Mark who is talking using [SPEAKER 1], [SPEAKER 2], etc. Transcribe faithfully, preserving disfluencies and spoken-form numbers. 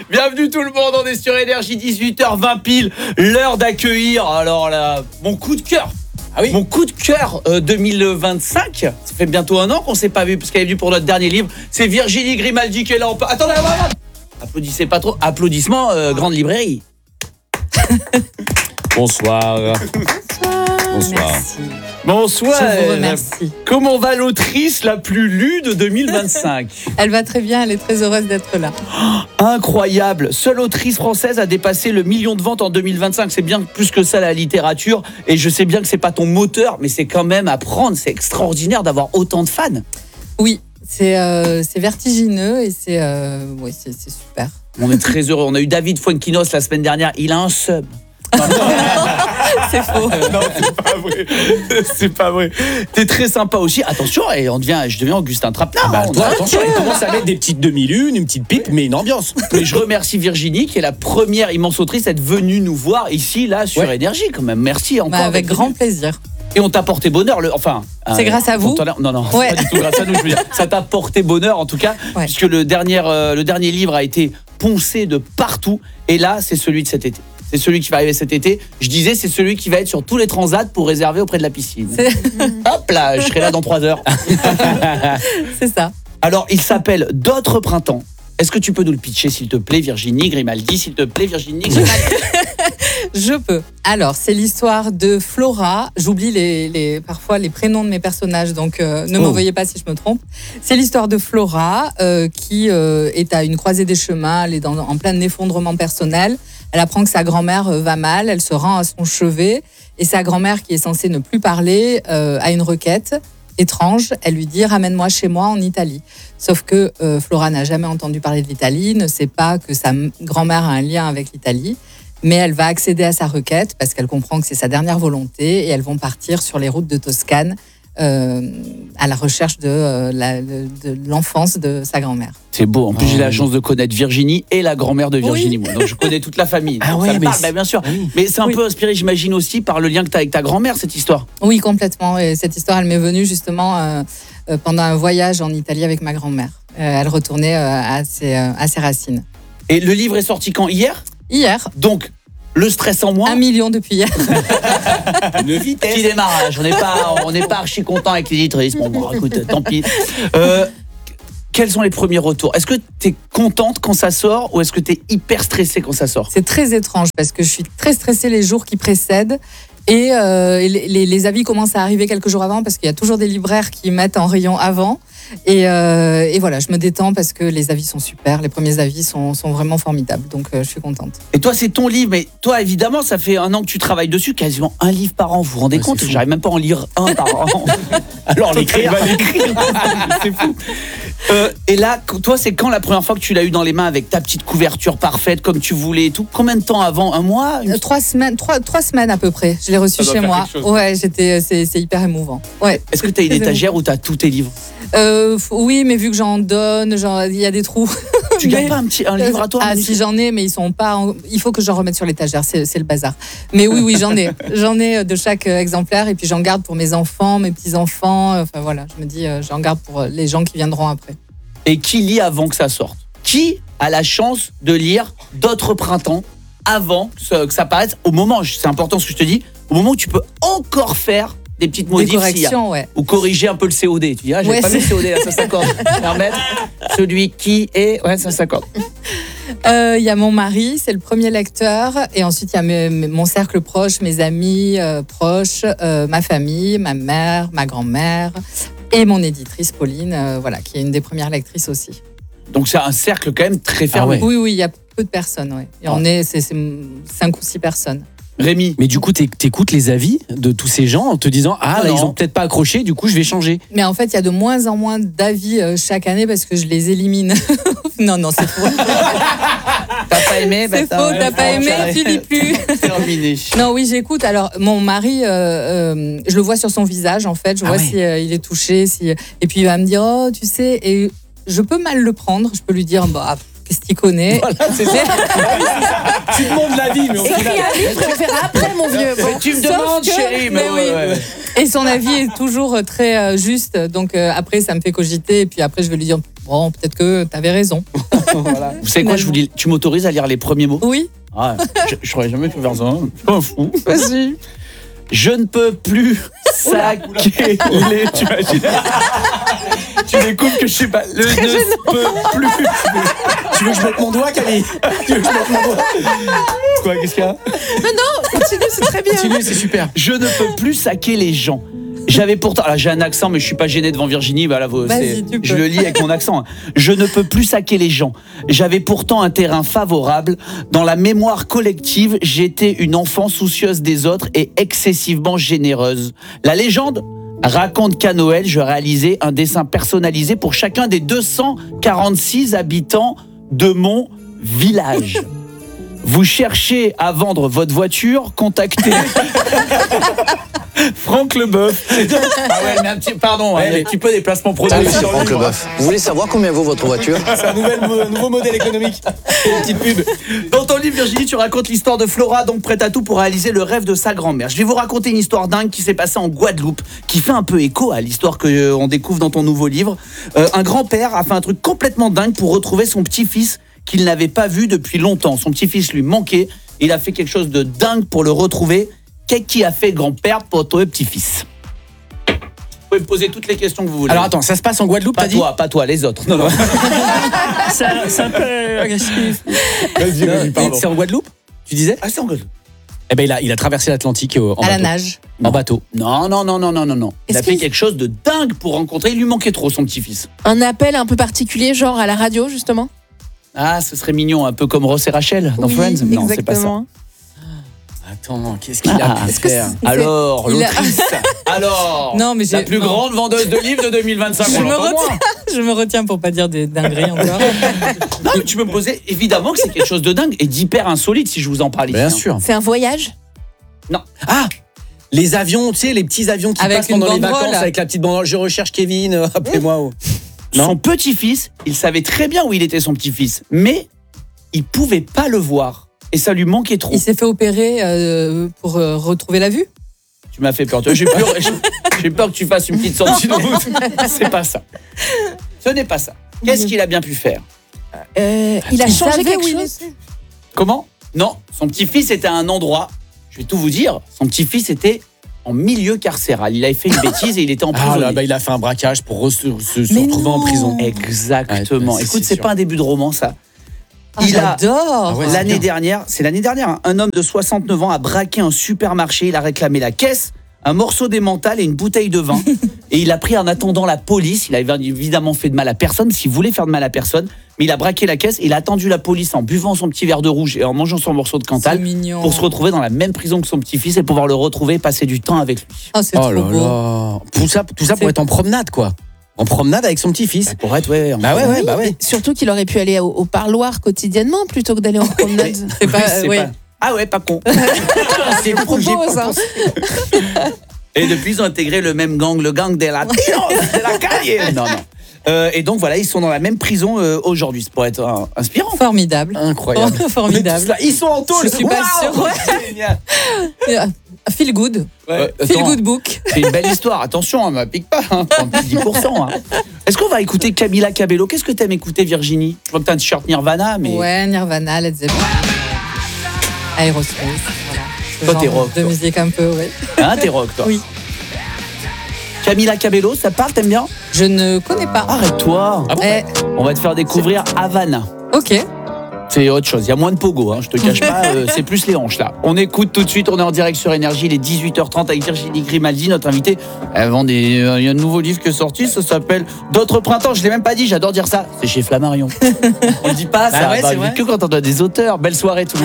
[SPEAKER 1] Bienvenue tout le monde, on est sur Énergie, dix-huit heures vingt pile, l'heure d'accueillir, alors là, mon coup de cœur. Ah oui. Mon coup de cœur euh, deux mille vingt-cinq, ça fait bientôt un an qu'on s'est pas vu parce qu'elle est venue pour notre dernier livre. C'est Virginie Grimaldi qui est là. On peut... Attendez, attendez, attendez. Applaudissez pas trop. Applaudissements, euh, grande librairie.
[SPEAKER 2] Bonsoir.
[SPEAKER 3] Bonsoir.
[SPEAKER 1] Merci. Bonsoir.
[SPEAKER 3] Je vous remercie.
[SPEAKER 1] Comment va l'autrice la plus lue de deux mille vingt-cinq?
[SPEAKER 3] Elle va très bien, elle est très heureuse d'être là.
[SPEAKER 1] Oh, incroyable. Seule autrice française a dépassé le million de ventes en deux mille vingt-cinq. C'est bien plus que ça la littérature. Et je sais bien que c'est pas ton moteur, mais c'est quand même à prendre. C'est extraordinaire d'avoir autant de fans.
[SPEAKER 3] Oui, c'est, euh, c'est vertigineux et c'est, euh, ouais, c'est, c'est super.
[SPEAKER 1] On est très heureux. On a eu David Fuenquinos la semaine dernière. Il a un sub.
[SPEAKER 3] C'est faux.
[SPEAKER 1] Non, c'est pas vrai. C'est pas vrai. T'es très sympa aussi. Attention, et on devient, je deviens Augustin Trapenard.
[SPEAKER 2] Ah bah,
[SPEAKER 1] hein,
[SPEAKER 2] toi,
[SPEAKER 1] on
[SPEAKER 2] attention, il commence à mettre des petites demi-lunes, une petite pipe, mais une ambiance.
[SPEAKER 1] Mais je remercie Virginie, qui est la première immense autrice à être venue nous voir ici, là, sur
[SPEAKER 2] Ouais.
[SPEAKER 1] Énergie, quand même. Merci encore.
[SPEAKER 3] Bah, avec
[SPEAKER 1] d'être
[SPEAKER 3] grand
[SPEAKER 1] venue.
[SPEAKER 3] plaisir.
[SPEAKER 1] Et on t'a porté bonheur. Le, enfin.
[SPEAKER 3] C'est grâce à vous.
[SPEAKER 1] ton- Non, non,
[SPEAKER 3] Ouais.
[SPEAKER 1] c'est pas du tout grâce à nous. Je veux dire, ça t'a porté bonheur, en tout cas,
[SPEAKER 3] Ouais.
[SPEAKER 1] puisque le dernier, euh, le dernier livre a été poncé de partout. Et là, c'est celui de cet été. C'est celui qui va arriver cet été. Je disais, c'est celui qui va être sur tous les transats pour réserver auprès de la piscine.
[SPEAKER 3] C'est,
[SPEAKER 1] Hop là, je serai là dans trois heures.
[SPEAKER 3] c'est ça.
[SPEAKER 1] Alors, il s'appelle D'autres printemps. Est-ce que tu peux nous le pitcher, s'il te plaît, Virginie Grimaldi, s'il te plaît, Virginie Grimaldi.
[SPEAKER 3] Je peux. Alors, c'est l'histoire de Flora. J'oublie les, les, parfois les prénoms de mes personnages, donc euh, ne
[SPEAKER 1] Oh.
[SPEAKER 3] m'en veuillez pas si je me trompe. C'est l'histoire de Flora euh, qui euh, est à une croisée des chemins. Elle est dans, en plein effondrement personnel. Elle apprend que sa grand-mère euh, va mal. Elle se rend à son chevet. Et sa grand-mère, qui est censée ne plus parler, euh, a une requête étrange. Elle lui dit « Ramène-moi chez moi en Italie ». Sauf que euh, Flora n'a jamais entendu parler de l'Italie, ne sait pas que sa m- grand-mère a un lien avec l'Italie. Mais elle va accéder à sa requête parce qu'elle comprend que c'est sa dernière volonté et elles vont partir sur les routes de Toscane euh, à la recherche de, euh, la, de, de l'enfance de sa grand-mère.
[SPEAKER 1] C'est beau. En plus,
[SPEAKER 2] Oh,
[SPEAKER 1] j'ai la
[SPEAKER 2] oui.
[SPEAKER 1] chance de connaître Virginie et la grand-mère de Virginie.
[SPEAKER 3] Oui.
[SPEAKER 1] Moi. Donc, je connais toute la famille.
[SPEAKER 2] Ah
[SPEAKER 1] Donc,
[SPEAKER 2] ouais,
[SPEAKER 1] ça me
[SPEAKER 2] mais
[SPEAKER 1] parle,
[SPEAKER 2] c'est-
[SPEAKER 1] bah, bien sûr.
[SPEAKER 2] Oui.
[SPEAKER 1] Mais c'est un
[SPEAKER 3] Oui.
[SPEAKER 1] peu inspiré, j'imagine, aussi par le lien que tu as avec ta grand-mère, cette histoire.
[SPEAKER 3] Oui, complètement. Et cette histoire, elle m'est venue justement euh, euh, pendant un voyage en Italie avec ma grand-mère. Euh, elle retournait euh, à, ses, euh, à ses racines.
[SPEAKER 1] Et le livre est sorti quand? Hier?
[SPEAKER 3] Hier,
[SPEAKER 1] Donc, le stress en moins.
[SPEAKER 3] un million depuis hier.
[SPEAKER 2] Une vitesse.
[SPEAKER 1] Petit démarrage. On n'est pas, on n'est pas archi content avec l'éditrice. Bon, bon, écoute, tant pis. Euh, quels sont les premiers retours? Est-ce que tu es contente quand ça sort ou est-ce que tu es hyper stressée quand ça sort?
[SPEAKER 3] C'est très étrange parce que je suis très stressée les jours qui précèdent. Et, euh, et les, les- les avis commencent à arriver quelques jours avant parce qu'il y a toujours des libraires qui mettent en rayon avant. Et, euh, et voilà, je me détends parce que les avis sont super, les premiers avis sont, sont vraiment formidables, donc euh, je suis contente.
[SPEAKER 1] Et toi, c'est ton livre, mais toi, évidemment, ça fait un an que tu travailles dessus, quasiment un livre par an. Vous vous rendez
[SPEAKER 2] Ouais,
[SPEAKER 1] compte?
[SPEAKER 2] c'est fou.
[SPEAKER 1] J'arrive même pas à en lire un par an.
[SPEAKER 2] Alors, l'écrire.
[SPEAKER 1] C'est fou. Euh, et là, toi, c'est quand la première fois que tu l'as eu dans les mains avec ta petite couverture parfaite, comme tu voulais et tout? Combien de temps avant? Un mois? Une-
[SPEAKER 3] Euh, trois semaines, trois, trois semaines à peu près. Je l'ai reçu
[SPEAKER 1] Ça doit
[SPEAKER 3] chez
[SPEAKER 1] faire
[SPEAKER 3] moi.
[SPEAKER 1] quelque chose.
[SPEAKER 3] Ouais, j'étais, c'est, c'est hyper émouvant. Ouais.
[SPEAKER 1] Est-ce que tu as une
[SPEAKER 3] Très
[SPEAKER 1] étagère où tu as tous tes livres?
[SPEAKER 3] Euh, f- oui, mais vu que j'en donne, genre, il y a des trous.
[SPEAKER 1] Tu
[SPEAKER 3] Mais-
[SPEAKER 1] gardes pas un, petit, un livre à toi?
[SPEAKER 3] Ah,
[SPEAKER 1] un
[SPEAKER 3] si j'en ai, mais ils sont pas. en- Il faut que j'en remette sur l'étagère. C'est, c'est le bazar. Mais oui, oui, j'en ai. J'en ai de chaque euh, exemplaire et puis j'en garde pour mes enfants, mes petits enfants. Enfin voilà, je me dis, euh, j'en garde pour euh, les gens qui viendront après.
[SPEAKER 1] Et qui lit avant que ça sorte? Qui a la chance de lire D'autres printemps avant que ça, que ça paraisse? Au moment, c'est important ce que je te dis, au moment où tu peux encore faire des petites
[SPEAKER 3] Des
[SPEAKER 1] modifs s'il y a-
[SPEAKER 3] corrections, ouais.
[SPEAKER 1] ou corriger un peu le C O D. Tu dis, ah, j'avais
[SPEAKER 3] Ouais,
[SPEAKER 1] pas mis le
[SPEAKER 3] c'est-
[SPEAKER 1] C O D, là, ça s'accorde. Permettre celui qui est. Ouais, ça s'accorde.
[SPEAKER 3] Euh, Il y a mon mari, c'est le premier lecteur. Et ensuite, il y a mes- mes- mon cercle proche, mes amis euh, proches, euh, ma famille, ma mère, ma grand-mère et mon éditrice Pauline, euh, voilà, qui est une des premières lectrices aussi.
[SPEAKER 1] Donc c'est un cercle quand même très fermé.
[SPEAKER 2] Ah ouais.
[SPEAKER 3] Oui, oui, il y a peu de personnes. Ouais. Et on est, c'est, c'est cinq ou six personnes.
[SPEAKER 1] Rémi,
[SPEAKER 2] Mais du coup, t'éc- t'écoutes les avis de tous ces gens en te disant ah
[SPEAKER 1] Non,
[SPEAKER 2] là
[SPEAKER 1] non.
[SPEAKER 2] ils ont peut-être pas accroché, du coup je vais changer.
[SPEAKER 3] Mais en fait, il y a de moins en moins d'avis euh, chaque année parce que je les élimine. non, non, c'est faux.
[SPEAKER 1] t'as pas aimé?
[SPEAKER 3] c'est
[SPEAKER 1] bah,
[SPEAKER 3] faux, t'as pas aimé, tu lis plus.
[SPEAKER 1] Terminé.
[SPEAKER 3] Non, oui, j'écoute. Alors, mon mari, euh, euh, je le vois sur son visage, en fait. Je
[SPEAKER 2] Ah
[SPEAKER 3] vois
[SPEAKER 2] ouais.
[SPEAKER 3] si euh, il est touché. Si... Et puis, il va me dire, oh, tu sais, et je peux mal le prendre. Je peux lui dire, bah, qu'est-ce qu'il connaît?
[SPEAKER 2] Voilà, c'est ça. Tu demandes l'avis, mais au
[SPEAKER 4] Écris
[SPEAKER 2] final.
[SPEAKER 4] un livre et on verra après, mon vieux. Bon.
[SPEAKER 1] Mais tu me
[SPEAKER 3] Sauf
[SPEAKER 1] demandes,
[SPEAKER 3] que-
[SPEAKER 1] chérie.
[SPEAKER 3] mais
[SPEAKER 1] Mais
[SPEAKER 3] oui.
[SPEAKER 1] ouais, ouais.
[SPEAKER 3] Et son avis est toujours très euh, juste. Donc euh, après, ça me fait cogiter. Et puis après, je vais lui dire, bon, peut-être que t'avais raison.
[SPEAKER 1] Voilà. Vous savez quoi, je vous lis, tu m'autorises à lire les premiers mots?
[SPEAKER 3] Oui.
[SPEAKER 1] Ah, je, je n'aurais jamais pu faire ça. Je suis pas fou.
[SPEAKER 3] Vas-y.
[SPEAKER 1] Je ne peux plus saquer les... Tu imagines? Tu découvres que je sais pas. Le ne peux plus.
[SPEAKER 2] Tu veux que je mette mon doigt, Camille? Tu veux que je mette mon doigt?
[SPEAKER 1] Quoi, qu'est-ce qu'il y a?
[SPEAKER 4] Continue, c'est très bien.
[SPEAKER 2] Continue, c'est super.
[SPEAKER 1] Je ne peux plus saquer les gens. J'avais pourtant, là j'ai un accent, mais je suis pas gêné devant Virginie. Voilà, vous,
[SPEAKER 3] Vas-y,
[SPEAKER 1] c'est-
[SPEAKER 3] tu peux.
[SPEAKER 1] je le lis avec mon accent. Je ne peux plus saquer les gens. J'avais pourtant un terrain favorable. Dans la mémoire collective, j'étais une enfant soucieuse des autres et excessivement généreuse. La légende raconte qu'à Noël, je réalisais un dessin personnalisé pour chacun des deux cent quarante-six habitants de mon village. Vous cherchez à vendre votre voiture, contactez Franck Leboeuf. Ah ouais, mais un petit, pardon, hein, un petit peu des placements produits.
[SPEAKER 5] Allez,
[SPEAKER 1] sur
[SPEAKER 5] Franck
[SPEAKER 1] le-
[SPEAKER 5] Leboeuf. Vous voulez savoir combien vaut votre voiture?
[SPEAKER 2] C'est un nouvel, un nouveau modèle économique. Une petite pub.
[SPEAKER 1] Dans ton livre, Virginie, tu racontes l'histoire de Flora, donc prête à tout pour réaliser le rêve de sa grand-mère. Je vais vous raconter une histoire dingue qui s'est passée en Guadeloupe, qui fait un peu écho à l'histoire qu'on découvre dans ton nouveau livre. Euh, un grand-père a fait un truc complètement dingue pour retrouver son petit-fils qu'il n'avait pas vu depuis longtemps. Son petit-fils lui manquait. Il a fait quelque chose de dingue pour le retrouver. Qu'est-ce qu'il a fait, grand-père, pour retrouver le petit-fils? Vous pouvez me poser toutes les questions que vous voulez.
[SPEAKER 2] Alors attends, ça se passe en Guadeloupe,
[SPEAKER 1] pas
[SPEAKER 2] t'as dit?
[SPEAKER 1] toi, pas toi, les autres. Non, non.
[SPEAKER 2] C'est un- c'est un peu agressif.
[SPEAKER 1] Vas-y, vas-y,
[SPEAKER 2] Et
[SPEAKER 1] pardon.
[SPEAKER 2] C'est en Guadeloupe, tu disais?
[SPEAKER 1] Ah, c'est en Guadeloupe.
[SPEAKER 2] Eh ben il a, il a traversé l'Atlantique euh, en
[SPEAKER 3] À la
[SPEAKER 2] bateau.
[SPEAKER 3] nage.
[SPEAKER 2] En bateau.
[SPEAKER 1] Non, non, non, non, non, non, non. Il a
[SPEAKER 4] Est-ce
[SPEAKER 1] fait
[SPEAKER 4] qu'il-
[SPEAKER 1] quelque chose de dingue pour rencontrer. Il lui manquait trop, son petit-fils.
[SPEAKER 4] Un appel un peu particulier, genre à la radio, justement.
[SPEAKER 1] Ah, ce serait mignon, un peu comme Ross et Rachel dans
[SPEAKER 4] Oui,
[SPEAKER 1] Friends. Non, c'est pas ça.
[SPEAKER 4] exactement.
[SPEAKER 2] Attends, qu'est-ce qu'il a
[SPEAKER 1] Ah,
[SPEAKER 2] pu
[SPEAKER 4] est-ce que
[SPEAKER 2] faire?
[SPEAKER 4] c'est-
[SPEAKER 1] Alors,
[SPEAKER 3] Il a-
[SPEAKER 1] l'autrice. Alors,
[SPEAKER 3] Non, mais
[SPEAKER 1] la
[SPEAKER 3] j'ai-
[SPEAKER 1] plus
[SPEAKER 3] non.
[SPEAKER 1] grande vendeuse de livres de deux mille vingt-cinq.
[SPEAKER 3] Je
[SPEAKER 1] on
[SPEAKER 3] me,
[SPEAKER 1] l'entend moins.
[SPEAKER 3] retiens, je me retiens pour pas dire des dingueries encore.
[SPEAKER 1] Non, mais tu peux me poser, évidemment que c'est quelque chose de dingue et d'hyper insolite si je vous en parle ici.
[SPEAKER 2] Bien
[SPEAKER 1] hein.
[SPEAKER 2] sûr.
[SPEAKER 4] C'est un voyage.
[SPEAKER 2] Ah, les avions, tu sais, les petits avions qui
[SPEAKER 3] Avec
[SPEAKER 2] passent
[SPEAKER 3] une
[SPEAKER 2] pendant les
[SPEAKER 3] banderole.
[SPEAKER 2] vacances avec la petite banderole. Je recherche Kevin, euh, appelez-moi. oh. Non.
[SPEAKER 1] Son petit-fils, il savait très bien où il était son petit-fils, mais il pouvait pas le voir et ça lui manquait trop.
[SPEAKER 3] Il s'est fait opérer euh, pour euh, retrouver la vue.
[SPEAKER 1] Tu m'as fait peur. Tu vois, J'ai peur, j'ai peur que tu fasses une petite sortie de route. C'est pas ça. Ce n'est pas ça. Qu'est-ce qu'il a bien pu faire?
[SPEAKER 4] Euh, il a
[SPEAKER 3] Il
[SPEAKER 4] changé
[SPEAKER 3] savait
[SPEAKER 4] quelque
[SPEAKER 3] où il
[SPEAKER 4] chose.
[SPEAKER 1] Comment? Non, son petit-fils était à un endroit. Je vais tout vous dire. Son petit-fils était en milieu carcéral. Il avait fait une bêtise et il était en prison.
[SPEAKER 2] Ah là, bah, il a fait un braquage pour re- se, se- se
[SPEAKER 3] Mais
[SPEAKER 2] retrouver en
[SPEAKER 3] non.
[SPEAKER 2] prison.
[SPEAKER 1] Exactement.
[SPEAKER 2] Ouais, c'est-
[SPEAKER 1] Écoute,
[SPEAKER 2] c'est
[SPEAKER 1] c'est
[SPEAKER 2] sûr.
[SPEAKER 1] pas un début de roman, ça.
[SPEAKER 3] Ah,
[SPEAKER 1] Il a-
[SPEAKER 3] j'adore.
[SPEAKER 2] Ah ouais, c'est
[SPEAKER 1] L'année
[SPEAKER 2] bien.
[SPEAKER 1] dernière, c'est l'année dernière, hein, un homme de soixante-neuf ans a braqué un supermarché. Il a réclamé la caisse, un morceau d'émental et une bouteille de vin. Et il a pris en attendant la police. Il avait évidemment fait de mal à personne, s'il voulait faire de mal à personne. Mais il a braqué la caisse. Il a attendu la police en buvant son petit verre de rouge et en mangeant son morceau de
[SPEAKER 3] C'est
[SPEAKER 1] Cantal
[SPEAKER 3] mignon.
[SPEAKER 1] pour se retrouver dans la même prison que son petit-fils et pouvoir le retrouver et passer du temps avec lui.
[SPEAKER 3] Oh, c'est
[SPEAKER 2] Oh
[SPEAKER 3] trop
[SPEAKER 2] là
[SPEAKER 3] beau.
[SPEAKER 2] là. Tout ça, tout ça pour
[SPEAKER 3] C'est-
[SPEAKER 2] être en promenade, quoi. En promenade avec son petit-fils.
[SPEAKER 1] Pour être, ouais, en-
[SPEAKER 2] Bah ouais, ouais,
[SPEAKER 4] Oui,
[SPEAKER 2] bah ouais.
[SPEAKER 4] et surtout qu'il aurait pu aller au, au parloir quotidiennement plutôt que d'aller en promenade.
[SPEAKER 3] C'est pas,
[SPEAKER 1] Oui, c'est
[SPEAKER 3] ouais.
[SPEAKER 1] pas- Ah ouais, pas con.
[SPEAKER 2] C'est
[SPEAKER 4] Je propose, hein.
[SPEAKER 1] Et depuis, ils ont intégré le même gang, le gang des latinos, de la calle. Non, non. Euh, et donc voilà, ils sont dans la même prison euh, aujourd'hui. Ça pourrait être euh, inspirant.
[SPEAKER 3] Formidable.
[SPEAKER 2] Incroyable.
[SPEAKER 3] Formidable.
[SPEAKER 2] On est tous là. Ils sont en tôle.
[SPEAKER 3] Je suis pas
[SPEAKER 2] Waouh.
[SPEAKER 3] sûre.
[SPEAKER 1] Génial.
[SPEAKER 3] Euh, Feel good.
[SPEAKER 1] Ouais,
[SPEAKER 3] Feel
[SPEAKER 1] attends,
[SPEAKER 3] good book.
[SPEAKER 1] c'est une belle histoire. Attention, on ne pique pas. Hein, prends un petit dix pour cent. Hein. Est-ce qu'on va écouter Camila Cabello? Qu'est-ce que t'aimes écouter, Virginie? Je vois que t'as un t-shirt Nirvana, mais
[SPEAKER 3] Ouais, Nirvana, Led Zeppelin, Aerosmith. Voilà. Ce
[SPEAKER 1] Toi, t'es
[SPEAKER 3] genre
[SPEAKER 1] rock,
[SPEAKER 3] De
[SPEAKER 1] toi.
[SPEAKER 3] musique un peu, oui.
[SPEAKER 1] hein, t'es rock, toi.
[SPEAKER 3] Oui.
[SPEAKER 1] Camila Cabello, ça parle, t'aimes bien?
[SPEAKER 3] Je ne connais pas.
[SPEAKER 1] Arrête-toi.
[SPEAKER 2] Ah bon
[SPEAKER 3] Eh,
[SPEAKER 1] On va te faire découvrir Havana.
[SPEAKER 3] ok.
[SPEAKER 1] C'est autre chose. Il y a moins de pogo, hein, je te cache pas. euh, c'est plus les hanches là. On écoute tout de suite. On est en direct sur Énergie. Il est dix-huit heures trente avec Virginie Grimaldi, notre invitée. Elle vend des. euh, Il y a un nouveau livre qui est sorti. Ça s'appelle D'autres printemps. Je l'ai même pas dit. J'adore dire ça. C'est chez Flammarion. On le dit pas. Ça
[SPEAKER 2] Bah ouais,
[SPEAKER 1] va
[SPEAKER 2] c'est vrai.
[SPEAKER 1] que quand on a des auteurs. Belle soirée tout le monde.